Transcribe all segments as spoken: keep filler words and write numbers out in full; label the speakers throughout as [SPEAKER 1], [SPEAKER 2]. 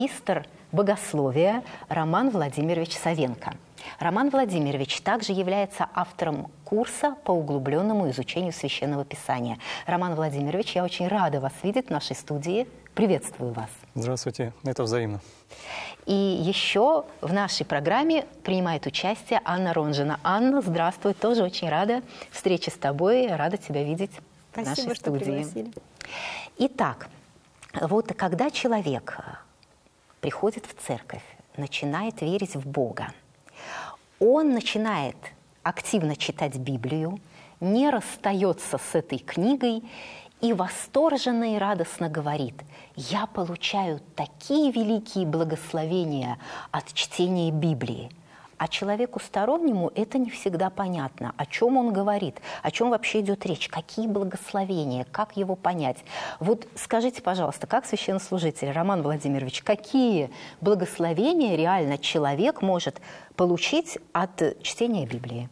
[SPEAKER 1] Магистр богословия Роман Владимирович Савенко. Роман Владимирович также является автором курса по углубленному изучению Священного Писания. Роман Владимирович, я очень рада вас видеть в нашей студии. Приветствую вас.
[SPEAKER 2] Здравствуйте, это взаимно.
[SPEAKER 1] И еще в нашей программе принимает участие Анна Ронжина. Анна, здравствуй, тоже очень рада встрече с тобой, рада тебя видеть
[SPEAKER 3] Спасибо,
[SPEAKER 1] в нашей
[SPEAKER 3] что
[SPEAKER 1] студии.
[SPEAKER 3] пригласили.
[SPEAKER 1] Итак, вот когда человек приходит в церковь, начинает верить в Бога, он начинает активно читать Библию, не расстается с этой книгой и восторженно и радостно говорит: «Я получаю такие великие благословения от чтения Библии». А человеку стороннему это не всегда понятно, о чем он говорит, о чем вообще идет речь, какие благословения, как его понять. Вот скажите, пожалуйста, как священнослужитель, Роман Владимирович, какие благословения реально человек может получить от чтения Библии?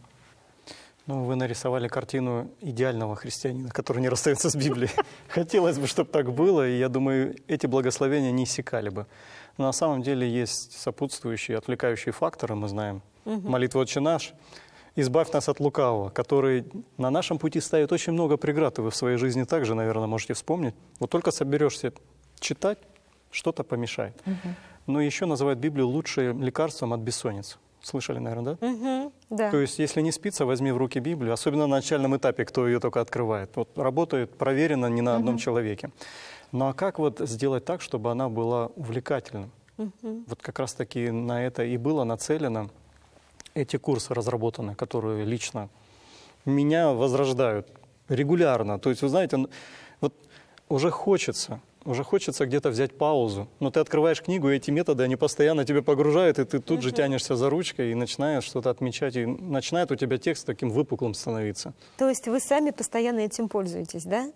[SPEAKER 2] Ну, вы нарисовали картину идеального христианина, который не расстается с Библией. Хотелось бы, чтобы так было, и я думаю, эти благословения не иссякали бы. Но на самом деле есть сопутствующие, отвлекающие факторы, мы знаем. Угу. Молитва «Отче наш», «Избавь нас от лукавого», который на нашем пути ставит очень много преград, и вы в своей жизни также, наверное, можете вспомнить. Вот только соберешься читать, что-то помешает. Угу. Но еще называют Библию лучшим лекарством от бессонницы. Слышали, наверное, да?
[SPEAKER 3] Угу, да?
[SPEAKER 2] То есть, если не спится, возьми в руки Библию, особенно на начальном этапе, кто ее только открывает. Вот работает проверено не на одном угу. человеке. Ну а как вот сделать так, чтобы она была увлекательной? Угу. Вот как раз-таки на это и было нацелено эти курсы разработаны, которые лично меня возрождают регулярно. То есть, вы знаете, вот уже хочется... Уже хочется где-то взять паузу, но ты открываешь книгу, и эти методы, они постоянно тебя погружают, и ты тут uh-huh. же тянешься за ручкой и начинаешь что-то отмечать, и начинает у тебя текст таким выпуклым становиться.
[SPEAKER 3] То есть вы сами постоянно этим пользуетесь, да?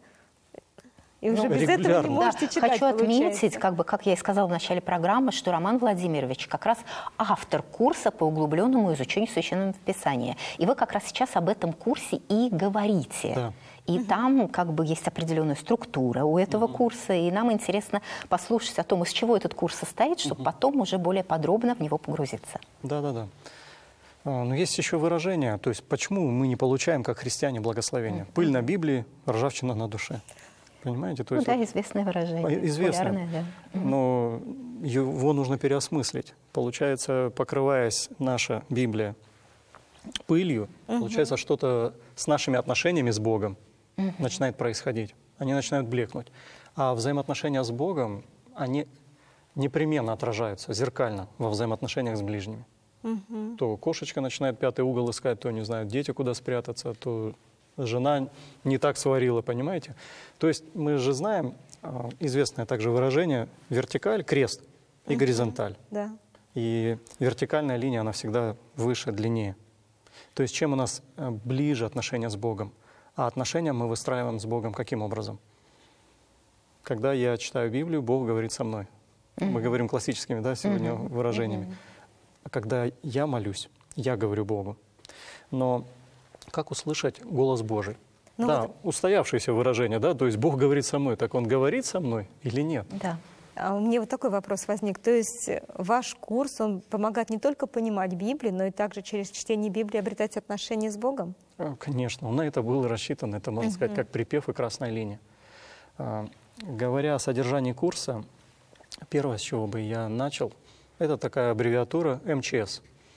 [SPEAKER 3] И уже ну, без
[SPEAKER 2] регулярно.
[SPEAKER 3] этого не можете
[SPEAKER 1] да,
[SPEAKER 3] читать,
[SPEAKER 1] хочу отметить,
[SPEAKER 3] получается.
[SPEAKER 1] как бы, как я и сказала в начале программы, что Роман Владимирович как раз автор курса по углубленному изучению Священного Писания. И вы как раз сейчас об этом курсе и говорите.
[SPEAKER 2] Да.
[SPEAKER 1] И угу. там как бы есть определенная структура у этого угу. курса, и нам интересно послушать о том, из чего этот курс состоит, чтобы угу. потом уже более подробно в него погрузиться.
[SPEAKER 2] Да-да-да. Но есть еще выражение, то есть почему мы не получаем, как христиане, благословения. Угу. Пыль на Библии, ржавчина на душе. Понимаете? То
[SPEAKER 1] ну
[SPEAKER 2] есть,
[SPEAKER 1] да,
[SPEAKER 2] вот,
[SPEAKER 1] известное выражение.
[SPEAKER 2] Известное,
[SPEAKER 1] да.
[SPEAKER 2] но его нужно переосмыслить. Получается, покрываясь наша Библия пылью, угу. получается, что-то с нашими отношениями с Богом угу. начинает происходить. Они начинают блекнуть. А взаимоотношения с Богом, они непременно отражаются зеркально во взаимоотношениях с ближними. Угу. То кошечка начинает пятый угол искать, то не знают дети, куда спрятаться, то жена не так сварила, понимаете? То есть мы же знаем известное также выражение вертикаль, крест и угу. горизонталь.
[SPEAKER 3] Да.
[SPEAKER 2] И вертикальная линия, она всегда выше, длиннее. То есть чем у нас ближе отношения с Богом? А отношения мы выстраиваем с Богом каким образом? Когда я читаю Библию, Бог говорит со мной. Mm-hmm. Мы говорим классическими, да, сегодня mm-hmm. выражениями. Mm-hmm. А когда я молюсь, я говорю Богу. Но как услышать голос Божий? Ну, да, вот... устоявшееся выражение, да, то есть Бог говорит со мной. Так Он говорит со мной или нет?
[SPEAKER 3] Да. А у меня вот такой вопрос возник. То есть ваш курс, он помогает не только понимать Библию, но и также через чтение Библии обретать отношения с Богом?
[SPEAKER 2] Конечно, он на это был рассчитан. Это, можно uh-huh. сказать, как припев и красная линия. А, говоря о содержании курса, первое, с чего бы я начал, это такая аббревиатура эм че эс.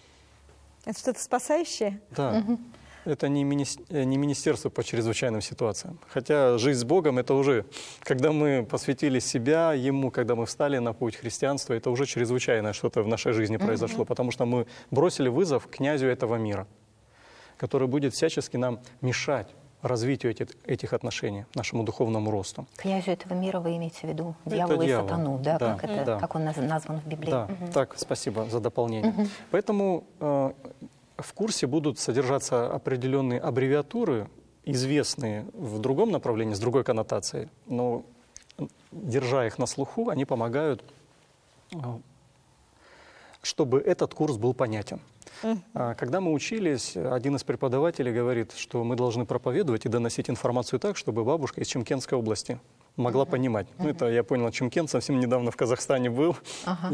[SPEAKER 3] Это что-то спасающее?
[SPEAKER 2] Да. Uh-huh. Это не, мини... не министерство по чрезвычайным ситуациям. Хотя жизнь с Богом — это уже, когда мы посвятили себя Ему, когда мы встали на путь христианства, это уже чрезвычайное что-то в нашей жизни произошло, mm-hmm. потому что мы бросили вызов князю этого мира, который будет всячески нам мешать развитию этих, этих отношений, нашему духовному росту.
[SPEAKER 1] Князю этого мира вы имеете в виду дьявола и
[SPEAKER 2] дьявол.
[SPEAKER 1] Сатану, да?
[SPEAKER 2] Да,
[SPEAKER 1] Как, это,
[SPEAKER 2] да.
[SPEAKER 1] как он назван в Библии?
[SPEAKER 2] Да,
[SPEAKER 1] угу.
[SPEAKER 2] так, спасибо за дополнение. Угу. Поэтому э, в курсе будут содержаться определенные аббревиатуры, известные в другом направлении, с другой коннотацией, но, держа их на слуху, они помогают, чтобы этот курс был понятен. Uh-huh. Когда мы учились, один из преподавателей говорит, что мы должны проповедовать и доносить информацию так, чтобы бабушка из Чимкентской области могла uh-huh. понимать. Uh-huh. Ну, это я понял, Чимкент совсем недавно в Казахстане был. Uh-huh.